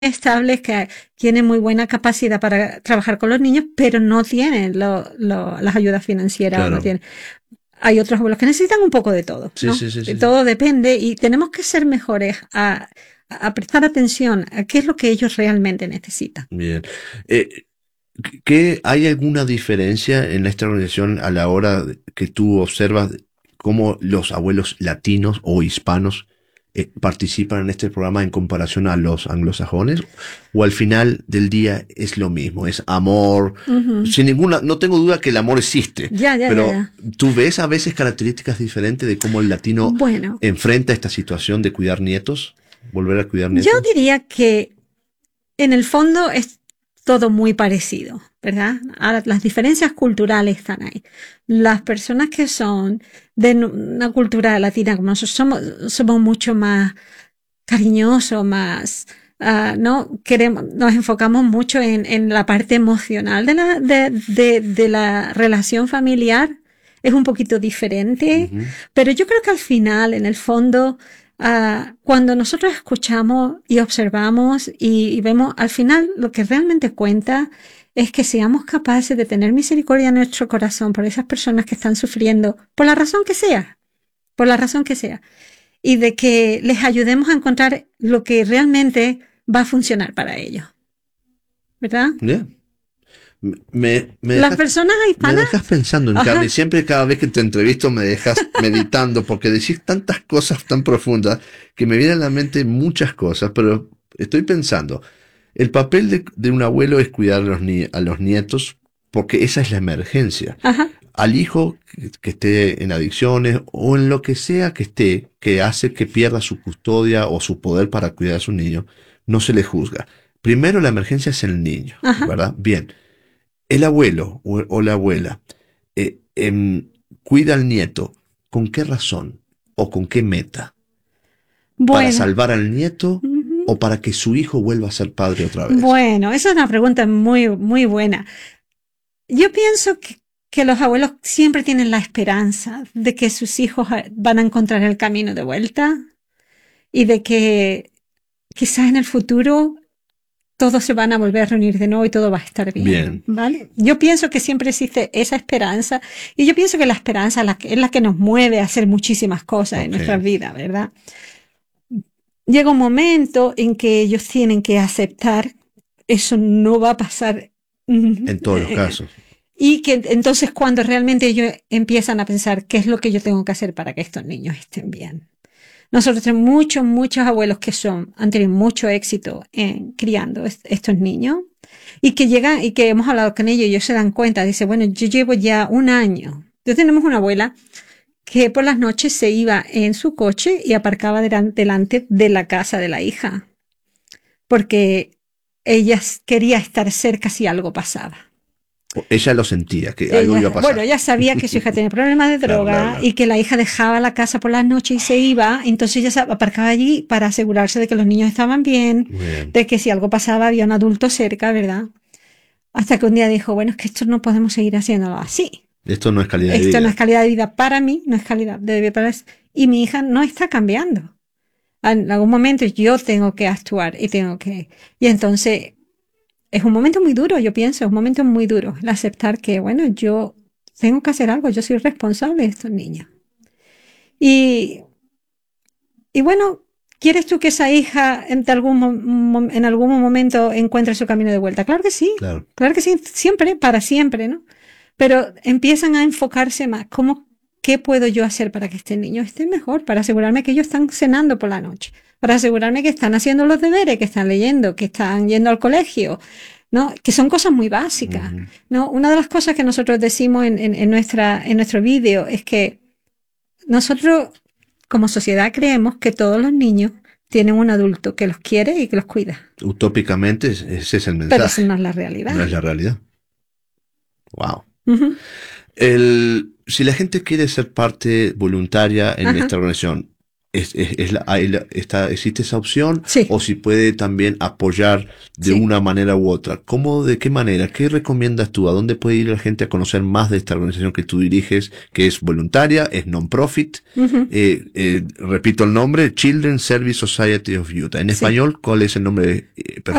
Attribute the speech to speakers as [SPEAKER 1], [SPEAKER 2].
[SPEAKER 1] estables, que tienen muy buena capacidad para trabajar con los niños, pero no tienen las ayudas financieras, o no
[SPEAKER 2] Claro.
[SPEAKER 1] tienen. Hay otros abuelos que necesitan un poco de todo,
[SPEAKER 2] Sí,
[SPEAKER 1] ¿no?
[SPEAKER 2] sí, sí, sí, sí.
[SPEAKER 1] Todo depende y tenemos que ser mejores a prestar atención a qué es lo que ellos realmente necesitan.
[SPEAKER 2] Bien. Eh, ¿Hay alguna diferencia en esta organización a la hora que tú observas cómo los abuelos latinos o hispanos participan en este programa en comparación a los anglosajones? ¿O al final del día es lo mismo? Es amor.
[SPEAKER 1] Ujú.
[SPEAKER 2] Sin ninguna, no tengo duda que el amor existe,
[SPEAKER 1] Ya, ya, ya,
[SPEAKER 2] pero
[SPEAKER 1] ya.
[SPEAKER 2] ¿tú ves a veces características diferentes de cómo el latino
[SPEAKER 1] Bueno,
[SPEAKER 2] enfrenta esta situación de cuidar nietos? ¿Volver a cuidar
[SPEAKER 1] yo
[SPEAKER 2] nietos?
[SPEAKER 1] diría que en el fondo es todo muy parecido, ¿verdad? Ahora, las diferencias culturales están ahí. Las personas que son de una cultura latina como nosotros somos mucho más cariñosos, más, ¿no? Nos enfocamos mucho en la parte emocional de la relación familiar. Es un poquito diferente,
[SPEAKER 2] Ujú.
[SPEAKER 1] pero yo creo que al final, en el fondo, cuando nosotros escuchamos y observamos y vemos, al final lo que realmente cuenta es que seamos capaces de tener misericordia en nuestro corazón por esas personas que están sufriendo, por la razón que sea, por la razón que sea, y de que les ayudemos a encontrar lo que realmente va a funcionar para ellos, ¿verdad?
[SPEAKER 2] Yeah. Me
[SPEAKER 1] Las
[SPEAKER 2] dejas,
[SPEAKER 1] personas
[SPEAKER 2] me
[SPEAKER 1] hispanas,
[SPEAKER 2] dejas pensando en carne y
[SPEAKER 1] ajá,
[SPEAKER 2] siempre cada vez que te entrevisto me dejas meditando porque decís tantas cosas tan profundas que me vienen a la mente muchas cosas, pero estoy pensando, el papel de un abuelo es cuidar a a los nietos porque esa es la emergencia.
[SPEAKER 1] ajá,
[SPEAKER 2] Al hijo que esté en adicciones o en lo que sea que esté, que hace que pierda su custodia o su poder para cuidar a su niño, no se le juzga. Primero la emergencia es el niño,
[SPEAKER 1] ajá.
[SPEAKER 2] ¿verdad? Bien, el abuelo o la abuela cuida al nieto. ¿Con qué razón? ¿O con qué meta? ¿Para
[SPEAKER 1] Bueno,
[SPEAKER 2] salvar al nieto
[SPEAKER 1] uh-huh.
[SPEAKER 2] o para que su hijo vuelva a ser padre otra vez?
[SPEAKER 1] Bueno, esa es una pregunta muy, muy buena. Yo pienso que los abuelos siempre tienen la esperanza de que sus hijos van a encontrar el camino de vuelta y de que quizás en el futuro todos se van a volver a reunir de nuevo y todo va a estar bien,
[SPEAKER 2] Bien.
[SPEAKER 1] ¿vale? Yo pienso que siempre existe esa esperanza y yo pienso que la esperanza es la que nos mueve a hacer muchísimas cosas en
[SPEAKER 2] Ok.
[SPEAKER 1] nuestras vidas, ¿verdad? Llega un momento en que ellos tienen que aceptar eso no va a pasar.
[SPEAKER 2] En todos los casos.
[SPEAKER 1] Y que entonces cuando realmente ellos empiezan a pensar qué es lo que yo tengo que hacer para que estos niños estén bien. Nosotros tenemos muchos abuelos que han tenido mucho éxito en criando estos niños y que llegan y que hemos hablado con ellos y ellos se dan cuenta, dice, bueno, yo llevo ya un año. Entonces tenemos una abuela que por las noches se iba en su coche y aparcaba delante de la casa de la hija, porque ella quería estar cerca si algo pasaba.
[SPEAKER 2] Ella lo sentía, que algo iba a
[SPEAKER 1] Bueno,
[SPEAKER 2] pasar.
[SPEAKER 1] ella sabía que su hija tenía problemas de
[SPEAKER 2] Claro, claro,
[SPEAKER 1] droga
[SPEAKER 2] claro.
[SPEAKER 1] y que la hija dejaba la casa por las noches y se iba, entonces ella se aparcaba allí para asegurarse de que los niños estaban bien,
[SPEAKER 2] Muy bien.
[SPEAKER 1] de que si algo pasaba había un adulto cerca, ¿verdad? Hasta que un día dijo, bueno, es que esto no podemos seguir haciéndolo así.
[SPEAKER 2] Esto no es calidad de
[SPEAKER 1] Esto no es
[SPEAKER 2] vida.
[SPEAKER 1] calidad de vida para mí, no es calidad de vida para eso. Y mi hija no está cambiando. En algún momento yo tengo que actuar y tengo que... Y entonces es un momento muy duro, yo pienso, es un momento muy duro el aceptar que, bueno, yo tengo que hacer algo, yo soy responsable de estos niños. Y, y bueno, ¿quieres tú que esa hija en algún momento encuentre su camino de vuelta?
[SPEAKER 2] Claro.
[SPEAKER 1] Claro que sí, siempre, para siempre, ¿no? Pero empiezan a enfocarse más, ¿qué puedo yo hacer para que este niño esté mejor? Para asegurarme que ellos están cenando por la noche, para asegurarme que están haciendo los deberes, que están leyendo, que están yendo al colegio, ¿no? Que son cosas muy básicas,
[SPEAKER 2] Ujú.
[SPEAKER 1] ¿no? Una de las cosas que nosotros decimos en nuestro vídeo es que nosotros como sociedad creemos que todos los niños tienen un adulto que los quiere y que los cuida.
[SPEAKER 2] Utópicamente ese es el
[SPEAKER 1] Pero eso
[SPEAKER 2] mensaje.
[SPEAKER 1] no es la
[SPEAKER 2] No
[SPEAKER 1] realidad.
[SPEAKER 2] es la realidad. Wow.
[SPEAKER 1] Uh-huh.
[SPEAKER 2] Si la gente quiere ser parte voluntaria en
[SPEAKER 1] Ajá.
[SPEAKER 2] esta organización, ¿Existe esa opción?
[SPEAKER 1] Sí.
[SPEAKER 2] O si puede también apoyar de una manera u otra. ¿De qué manera? ¿Qué recomiendas tú? ¿A dónde puede ir la gente a conocer más de esta organización que tú diriges, que es voluntaria, es non-profit? Repito el nombre, Children's Service Society of Utah. En español, ¿cuál es el nombre?